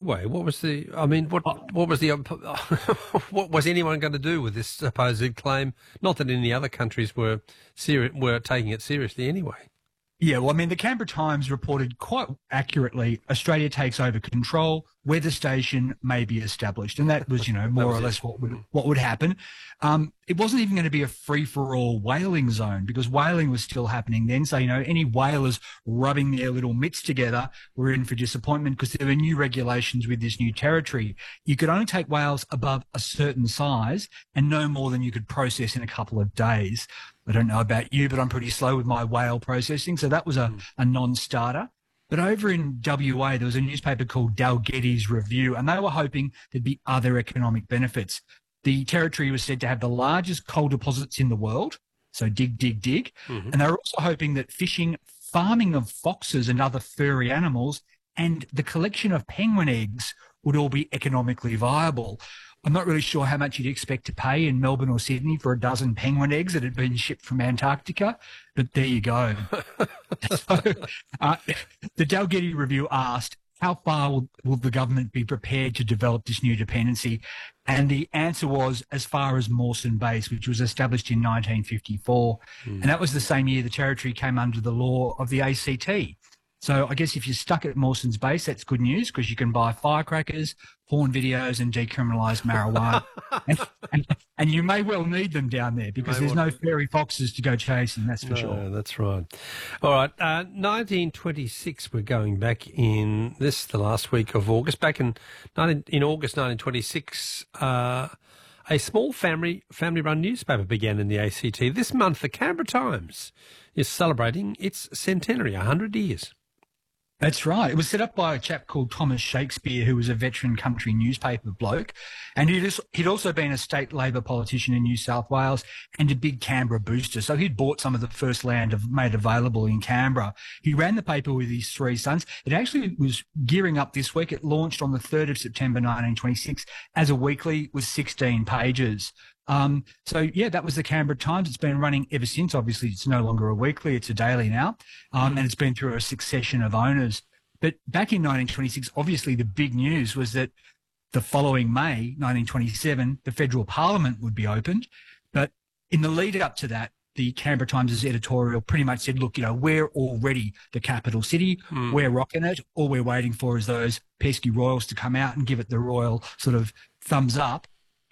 way? What was the? I mean, what was the? What was anyone going to do with this supposed claim? Not that any other countries were taking it seriously anyway. Yeah, well, I mean, the Canberra Times reported quite accurately, Australia takes over control, weather station may be established. And that was, more or less what would happen. It wasn't even going to be a free-for-all whaling zone because whaling was still happening then. So, any whalers rubbing their little mitts together were in for disappointment because there were new regulations with this new territory. You could only take whales above a certain size and no more than you could process in a couple of days. I don't know about you, but I'm pretty slow with my whale processing. So that was a non-starter. But over in WA, there was a newspaper called Dalgety's Review, and they were hoping there'd be other economic benefits. The territory was said to have the largest coal deposits in the world. So dig, dig, dig. Mm-hmm. And they were also hoping that fishing, farming of foxes and other furry animals, and the collection of penguin eggs would all be economically viable. I'm not really sure how much you'd expect to pay in Melbourne or Sydney for a dozen penguin eggs that had been shipped from Antarctica, but there you go. So, the Dalgety Review asked, how far will the government be prepared to develop this new dependency? And the answer was as far as Mawson Base, which was established in 1954. And that was the same year the territory came under the law of the ACT. So I guess if you're stuck at Mawson's Base, that's good news because you can buy firecrackers, porn videos and decriminalise marijuana. and you may well need them down there because there's no fairy foxes to go chasing, that's for sure. That's right. All right, 1926, we're going back in the last week of August. Back in August 1926, a small family-run newspaper began in the ACT. This month, the Canberra Times is celebrating its centenary, 100 years. That's right. It was set up by a chap called Thomas Shakespeare, who was a veteran country newspaper bloke. And he'd also been a state Labor politician in New South Wales and a big Canberra booster. So he'd bought some of the first land made available in Canberra. He ran the paper with his three sons. It actually was gearing up this week. It launched on the 3rd of September 1926 as a weekly with 16 pages. That was the Canberra Times. It's been running ever since. Obviously, it's no longer a weekly. It's a daily now. And it's been through a succession of owners. But back in 1926, obviously the big news was that the following May, 1927, the federal parliament would be opened. But in the lead up to that, the Canberra Times' editorial pretty much said, look, we're already the capital city. We're rocking it. All we're waiting for is those pesky royals to come out and give it the royal sort of thumbs up.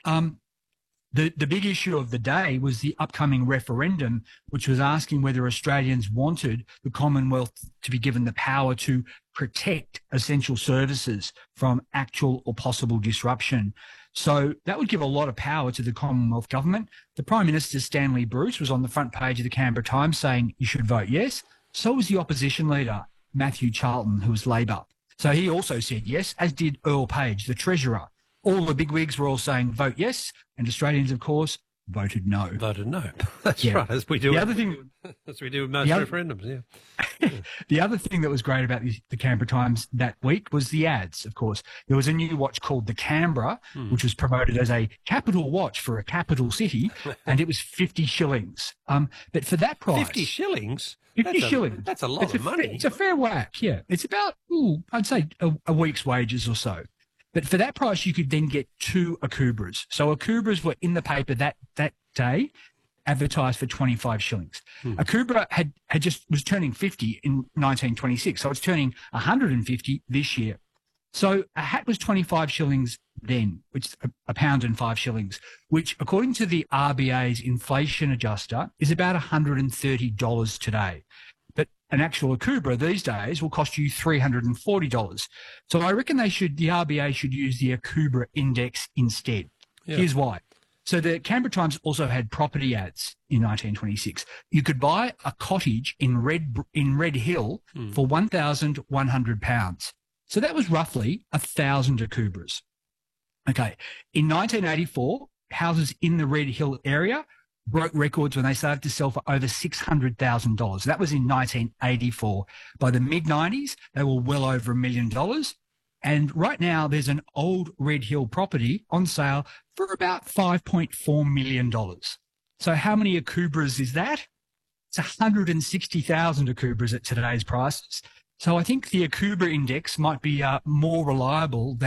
The big issue of the day was the upcoming referendum, which was asking whether Australians wanted the Commonwealth to be given the power to protect essential services from actual or possible disruption. So that would give a lot of power to the Commonwealth government. The Prime Minister, Stanley Bruce, was on the front page of the Canberra Times saying you should vote yes. So was the opposition leader, Matthew Charlton, who was Labor. So he also said yes, as did Earl Page, the Treasurer. All the bigwigs were all saying vote yes, and Australians, of course, voted no. Voted no. That's right, as we do. As we do with most referendums. Yeah. The other thing that was great about the Canberra Times that week was the ads. Of course, there was a new watch called the Canberra, which was promoted as a capital watch for a capital city, and it was 50 shillings. But for that price, 50 shillings. 50 shillings. That's a lot of money. It's a fair whack. Yeah, it's about I'd say a week's wages or so. But for that price, you could then get 2 Akubras. So Akubras were in the paper that day, advertised for 25 shillings. Akubra was turning 50 in 1926, so it's turning 150 this year. So a hat was 25 shillings then, which is a pound and 5 shillings, which according to the RBA's inflation adjuster is about $130 today. But an actual Akubra these days will cost you $340. So I reckon the RBA should use the Akubra index instead. Yeah. Here's why. So the Canberra Times also had property ads in 1926. You could buy a cottage in Red Hill for £1,100. So that was roughly 1,000 Akubras. Okay. In 1984, houses in the Red Hill area broke records when they started to sell for over $600,000. That was in 1984. By the mid-90s, they were well over $1 million. And right now, there's an old Red Hill property on sale for about $5.4 million. So how many Akubras is that? It's 160,000 Akubras at today's prices. So I think the Akubra index might be more reliable than